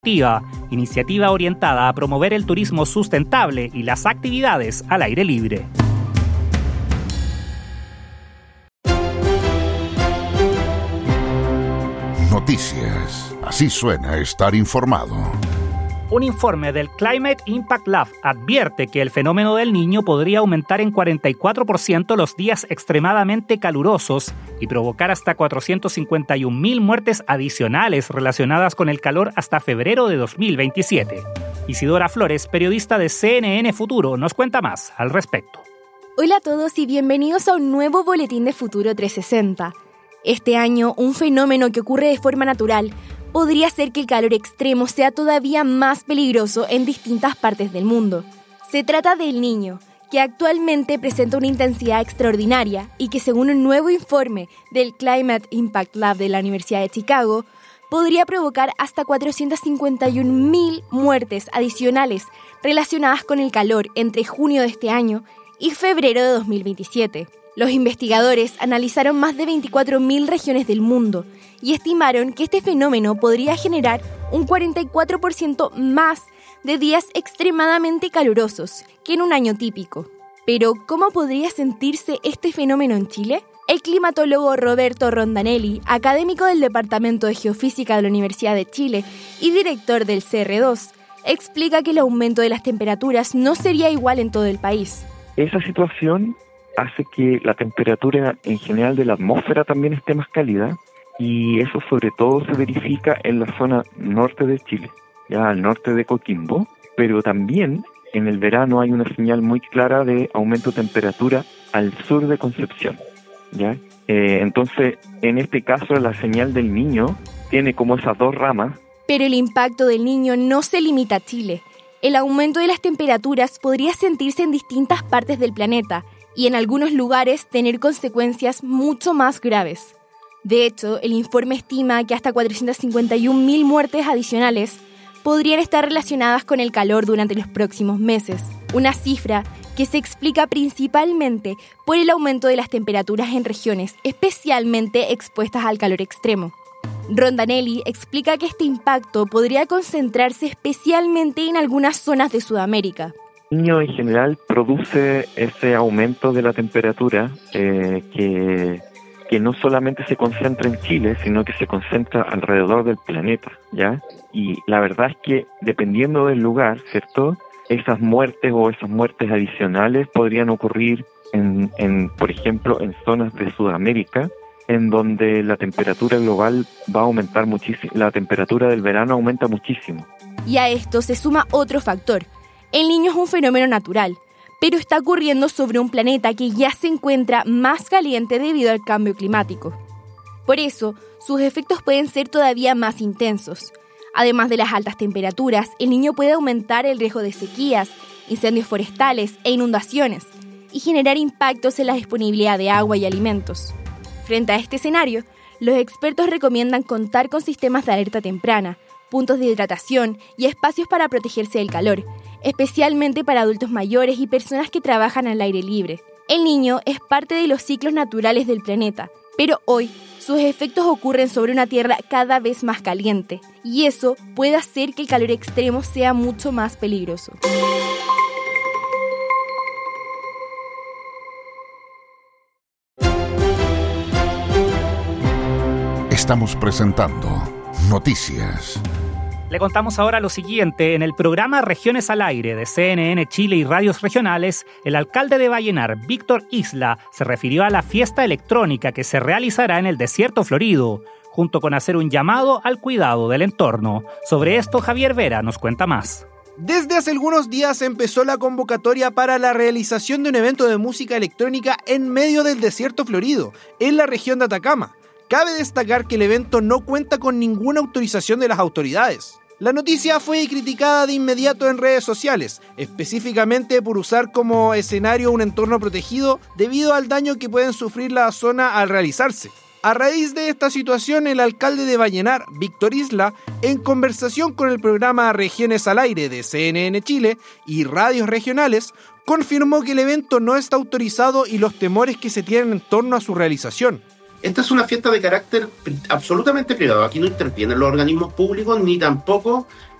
iniciativa orientada a promover el turismo sustentable y las actividades al aire libre. Noticias. Así suena estar informado. Un informe del Climate Impact Lab advierte que el fenómeno del Niño podría aumentar en 44% los días extremadamente calurosos y provocar hasta 451.000 muertes adicionales relacionadas con el calor hasta febrero de 2027. Isidora Flores, periodista de CNN Futuro, nos cuenta más al respecto. Hola a todos y bienvenidos a un nuevo boletín de Futuro 360. Este año, un fenómeno que ocurre de forma natural podría hacer que el calor extremo sea todavía más peligroso en distintas partes del mundo. Se trata del Niño, que actualmente presenta una intensidad extraordinaria y que, según un nuevo informe del Climate Impact Lab de la Universidad de Chicago, podría provocar hasta 451.000 muertes adicionales relacionadas con el calor entre junio de este año y febrero de 2027. Los investigadores analizaron más de 24.000 regiones del mundo y estimaron que este fenómeno podría generar un 44% más de días extremadamente calurosos que en un año típico. Pero, ¿cómo podría sentirse este fenómeno en Chile? El climatólogo Roberto Rondanelli, académico del Departamento de Geofísica de la Universidad de Chile y director del CR2, explica que el aumento de las temperaturas no sería igual en todo el país. Esa situación hace que la temperatura en general de la atmósfera también esté más cálida, y eso sobre todo se verifica en la zona norte de Chile, ya al norte de Coquimbo, pero también en el verano hay una señal muy clara de aumento de temperatura al sur de Concepción, ¿ya? Entonces, en este caso, la señal del Niño tiene como esas dos ramas. Pero el impacto del Niño no se limita a Chile. El aumento de las temperaturas podría sentirse en distintas partes del planeta, y en algunos lugares tener consecuencias mucho más graves. De hecho, el informe estima que hasta 451.000 muertes adicionales podrían estar relacionadas con el calor durante los próximos meses, una cifra que se explica principalmente por el aumento de las temperaturas en regiones especialmente expuestas al calor extremo. Rondanelli explica que este impacto podría concentrarse especialmente en algunas zonas de Sudamérica. El Niño en general produce ese aumento de la temperatura que no solamente se concentra en Chile, sino que se concentra alrededor del planeta, ¿ya? Y la verdad es que dependiendo del lugar, ¿cierto?, esas muertes adicionales podrían ocurrir por ejemplo, en zonas de Sudamérica, en donde la temperatura global va a aumentar muchísimo, la temperatura del verano aumenta muchísimo. Y a esto se suma otro factor. El Niño es un fenómeno natural, pero está ocurriendo sobre un planeta que ya se encuentra más caliente debido al cambio climático. Por eso, sus efectos pueden ser todavía más intensos. Además de las altas temperaturas, el Niño puede aumentar el riesgo de sequías, incendios forestales e inundaciones, y generar impactos en la disponibilidad de agua y alimentos. Frente a este escenario, los expertos recomiendan contar con sistemas de alerta temprana, puntos de hidratación y espacios para protegerse del calor, especialmente para adultos mayores y personas que trabajan al aire libre. El Niño es parte de los ciclos naturales del planeta, pero hoy sus efectos ocurren sobre una Tierra cada vez más caliente, y eso puede hacer que el calor extremo sea mucho más peligroso. Estamos presentando Noticias. Le contamos ahora lo siguiente. En el programa Regiones al Aire de CNN Chile y radios regionales, el alcalde de Vallenar, Víctor Isla, se refirió a la fiesta electrónica que se realizará en el desierto florido, junto con hacer un llamado al cuidado del entorno. Sobre esto, Javier Vera nos cuenta más. Desde hace algunos días empezó la convocatoria para la realización de un evento de música electrónica en medio del desierto florido, en la región de Atacama. Cabe destacar que el evento no cuenta con ninguna autorización de las autoridades. La noticia fue criticada de inmediato en redes sociales, específicamente por usar como escenario un entorno protegido debido al daño que pueden sufrir la zona al realizarse. A raíz de esta situación, el alcalde de Vallenar, Víctor Isla, en conversación con el programa Regiones al Aire de CNN Chile y radios regionales, confirmó que el evento no está autorizado y los temores que se tienen en torno a su realización. esta es una fiesta de carácter absolutamente privado. Aquí no intervienen los organismos públicos ni tampoco